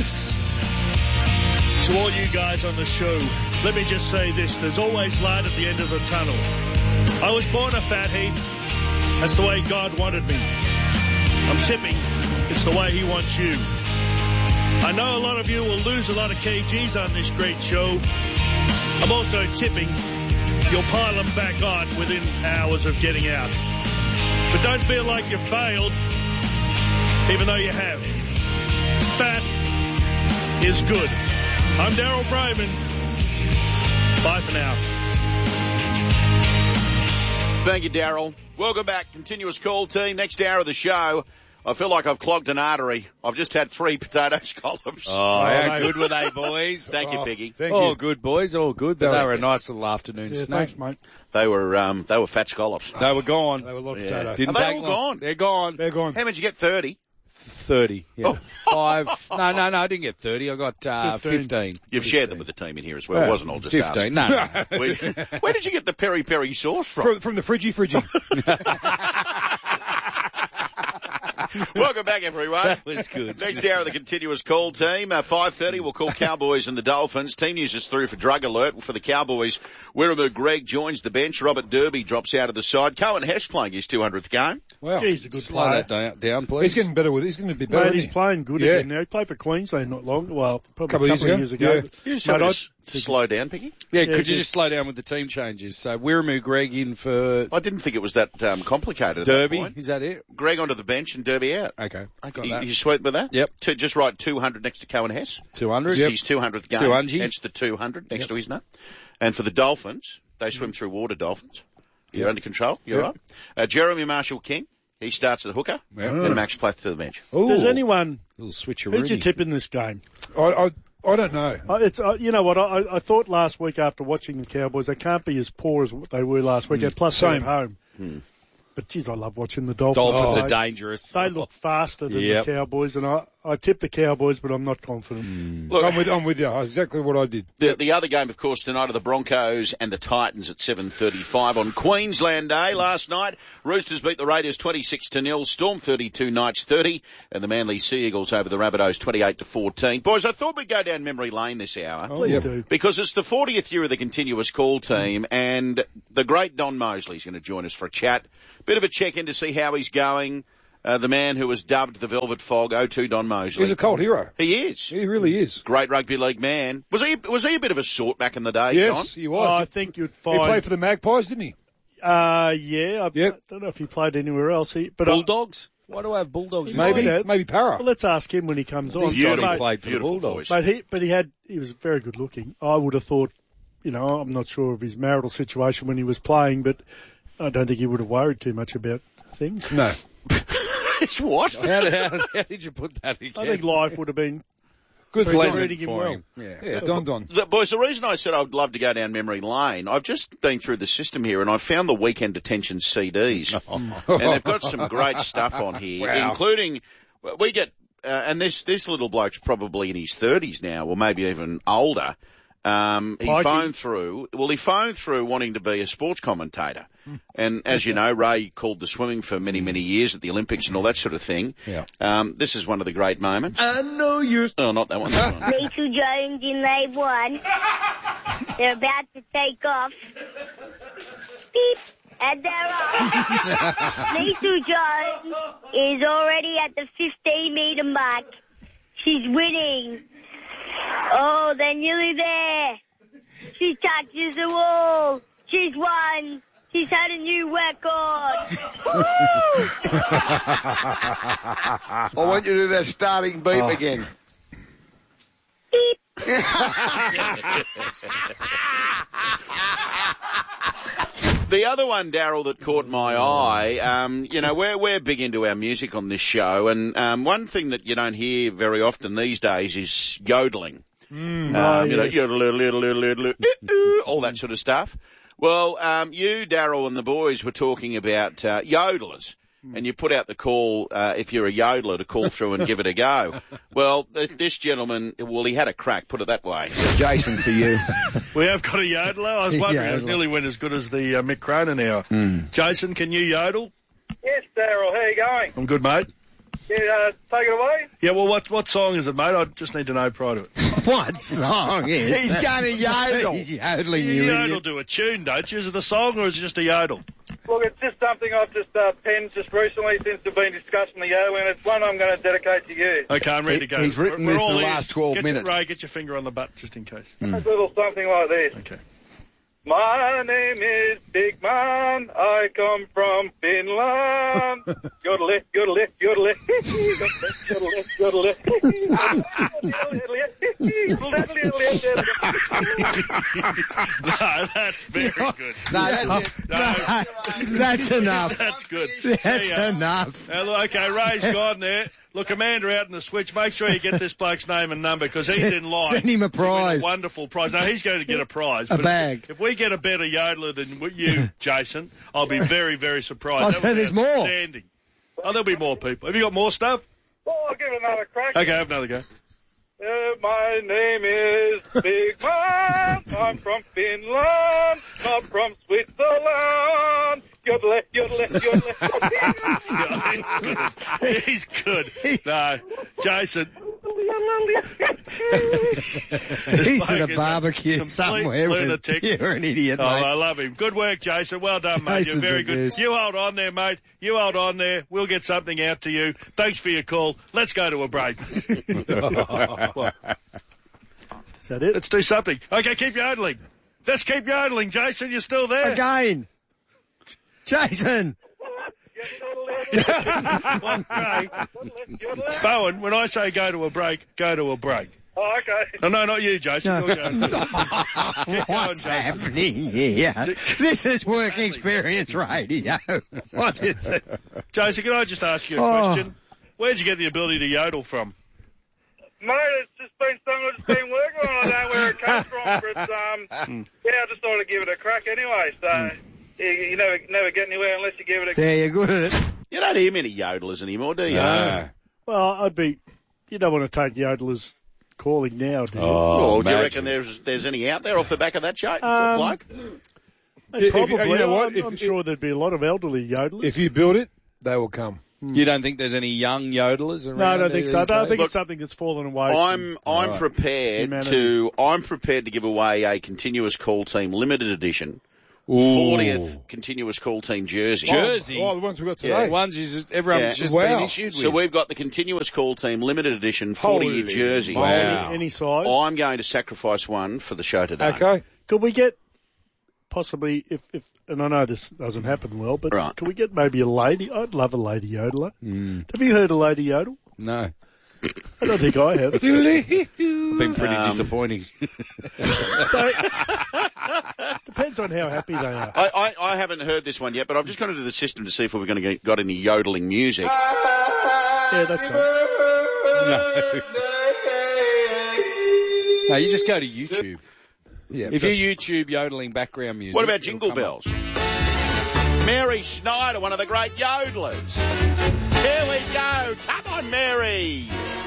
boys. To all you guys on the show, let me just say this. There's always light at the end of the tunnel. I was born a fat heap. That's the way God wanted me. I'm tipping it's the way he wants you. I know a lot of you will lose a lot of kgs on this great show. I'm also tipping you'll pile them back on within hours of getting out. But don't feel like you failed, even though you have. Fat is good. I'm Daryl Braben. Bye for now. Thank you, Daryl. Welcome back. Continuous call team. Next hour of the show. I feel like I've clogged an artery. I've just had 3 potato scallops. Oh, how good were they, boys? Thank you, Piggy. All good, boys. All good. But they were a nice little afternoon snack. Thanks, mate. They were fat scallops. They were gone. They were a lot of potato. Didn't Are they take all long. gone? They're gone. They're gone. How much did you get? 30? 30, yeah. 5. No, I didn't get 30. I got 15. You've shared them with the team in here as well. It wasn't all just 15. us. No. Where did you get the peri-peri sauce from? From the Friggy. Welcome back, everyone. That was good. Next hour of the continuous call team. 5:30, we'll call Cowboys and the Dolphins. Team news is through for drug alert. For the Cowboys, Wiremu Greg joins the bench. Robert Derby drops out of the side. Cohen Hess playing his 200th game. Wow. He's a good Slow player. that down, please. He's getting better with it. He's going to be better. Mate, he's playing good again now. He played for Queensland not long. Well, probably a couple of years ago. Yeah. You just want to slow down, Piggy? Yeah, could you just slow down with the team changes? So Wiremu Greg in for I didn't think it was that complicated at Derby. that point. Is that it? Greg onto the bench and Derby out. Okay. Got that. You sweet with that? Yep. Just write 200 next to Cohen Hess. 200. It's his 200th game. 200. Hence the 200 next to his name. And for the Dolphins, they swim through water, Dolphins. You're under control. You're right. Jeremy Marshall-King, he starts at the hooker. And Max Plath to the bench. Does anyone... Little switcheroo. Who'd you tip in this game? I don't know. You know what? I thought last week after watching the Cowboys, they can't be as poor as they were last week. Plus, they're at home. But, geez, I love watching the Dolphins. Dolphins are dangerous. They look faster than the Cowboys, and I tip the Cowboys, but I'm not confident. Look, I'm with you. Exactly what I did. The other game, of course, tonight are the Broncos and the Titans at 7:35 on Queensland Day. Last night, Roosters beat the Raiders 26-0, Storm 32, Knights 30, and the Manly Sea Eagles over the Rabbitohs 28-14. Boys, I thought we'd go down memory lane this hour. Please do. Because it's the 40th year of the continuous call team, and the great Don Mosley's going to join us for a chat. Bit of a check-in to see how he's going. The man who was dubbed the Velvet Fog, 0-2 Don Mosley. He's a cult hero. He is. He really is. Great rugby league man. Was he a bit of a sort back in the day, Yes, Don? he was. I think you'd find... He played for the Magpies, didn't he? Yeah. I don't know if he played anywhere else. Bulldogs? Why do I have Bulldogs? Maybe Para. Well, let's ask him when he comes on. Beautiful, played for the beautiful Bulldogs. voice. But he was very good looking. I would have thought, I'm not sure of his marital situation when he was playing, but I don't think he would have worried too much about things. No. It's what? How did you put that again? I think life would have been Good pleasant reading him for well. him. Yeah, Don. Boys, the reason I said I'd love to go down memory lane, I've just been through the system here and I found the Weekend Detention CDs. And they've got some great stuff on here, including, we get, and this little bloke's probably in his 30s now, or maybe even older. He phoned through wanting to be a sports commentator. And as you know, Ray called the swimming for many, many years at the Olympics and all that sort of thing. Yeah. This is one of the great moments. I know you're... Oh, not that one. Lisa Jones in lane 1. They're about to take off. Beep. And they're off. Lisa Jones is already at the 15-meter mark. She's winning. Oh, they're nearly there. She touches the wall. She's won. She's had a new record. Woo! I want you to do that starting beep again. Beep. The other one, Daryl, that caught my eye, we're big into our music on this show, and one thing that you don't hear very often these days is yodeling. Yodel, all that sort of stuff. Well, you, Daryl, and the boys were talking about yodelers. And you put out the call, if you're a yodeler, to call through and give it a go. Well, this gentleman, he had a crack, put it that way. Jason, for you. We have got a yodeler. I was wondering, it nearly went as good as the Mick Cronin hour. Jason, can you yodel? Yes, Daryl, how you going? I'm good, mate. Yeah, take it away. Yeah, well, what song is it, mate? I just need to know prior to it. What song is He's going to yodel. He's yodeling, You you yodel idiot. to a tune, don't you? Is it a song or is it just a yodel? Look, it's just something I've just penned just recently since we've been discussing the yodeling. It's one I'm going to dedicate to you. Okay, I'm ready to go. He's written We're this in all the ears. last 12 minutes. Ray, get your finger on the butt just in case. A little something like this. Okay. My name is Big Man. I come from Finland. Yodelay, yodelay, yodelay. Yodelay, yodelay, yodelay. No, that's very good. No, that's it. No, That's enough. that's good. That's See ya. enough. Look, okay, Ray's gone there. Look, Amanda out in the switch. Make sure you get this bloke's name and number because he's in line. Send him a to win prize. wonderful prize. No, he's going to get a prize. A but bag. If we get a better yodeler than you, Jason, I'll be very, very surprised. Oh, That so would be there's more. outstanding. Oh, there'll be more people. Have you got more stuff? Well, I'll give it another crack. Okay, have another go. My name is Big Man. I'm from Finland, not from Switzerland. Yodelay, yodelay, yodelay. Yeah, he's good. No, Jason. He's bloke at is a barbecue complete somewhere. lunatic. You're an idiot, Oh, mate. I love him. Good work, Jason. Well done, mate. Jason's You're very a good. goose. You hold on there, mate. You hold on there. We'll get something out to you. Thanks for your call. Let's go to a break. What? Is that it? Let's do something. Okay, keep yodeling. Let's keep yodeling, Jason. You're still there. Again. Jason. Well, Ray, Bowen, when I say go to a break, go to a break. Oh, okay. No, not you, Jason. You're going. What's happening here? This is work experience radio. What is it? Jason, can I just ask you a Oh. question? Where'd you get the ability to yodel from? Mate, it's just been something I've just been working on. I don't know where it comes from, but yeah, I just thought I'd give it a crack anyway. So you never get anywhere unless you give it a There, you're good at it. You don't hear many yodelers anymore, do you? No. Well, you don't want to take yodelers calling now, do you? Well, do you reckon there's any out there off the back of that show? Bloke? Probably. you know what? I'm sure there'd be a lot of elderly yodelers. If you build it, they will come. You don't think there's any young yodelers around? No, I don't think so. I these don't days? think Look, it's something that's fallen away. I'm prepared humanity. I'm prepared to give away a continuous call team limited edition Ooh. 40th continuous call team jersey. Jersey. Oh, the ones we got Yeah. today. Ones everyone's Yeah. just Wow. been issued with. So we've got the continuous call team limited edition 40-year Holy jersey. wow. Any size. I'm going to sacrifice one for the show today. Okay. Could we get possibly, if and I know this doesn't happen well, but Right. can we get maybe a lady? I'd love a lady yodeler. Mm. Have you heard a lady yodel? No. I don't think I have. Been pretty disappointing. Depends on how happy they are. I haven't heard this one yet, but I've just gone into the system to see if we're going to got any yodeling music. Yeah, that's right. No, you just go to YouTube. Yeah, If you YouTube yodeling background music. What about it'll Jingle come Bells? Mary Schneider, one of the great yodelers. Here we go. Come on, Mary.